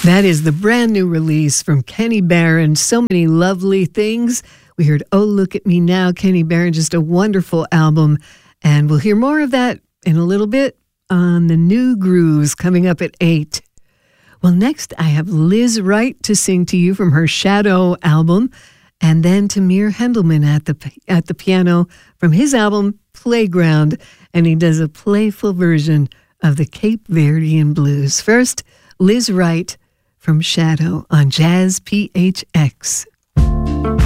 That is the brand new release from Kenny Barron. So many lovely things. We heard Oh Look at Me Now, Kenny Barron, just a wonderful album. And we'll hear more of that in a little bit on the New Grooves coming up at 8. Well, next I have Liz Wright to sing to you from her Shadow album, and then Tamir Hendelman at the piano from his album Playground, and he does a playful version of the Cape Verdean Blues. First, Liz Wright from Shadow on Jazz PHX.